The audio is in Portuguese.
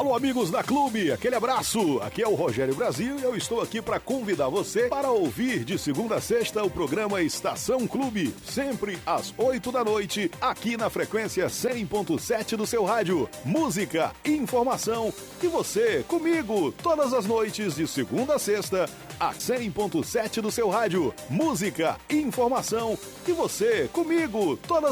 Alô, amigos da Clube, aquele abraço. Aqui é o Rogério Brasil e eu estou aqui para convidar você para ouvir de segunda a sexta o programa Estação Clube, sempre às 8 da noite, aqui na frequência 100.7 do seu rádio. Música, informação e você comigo todas as noites de segunda a sexta, a 100.7 do seu rádio. Música, informação e você comigo todas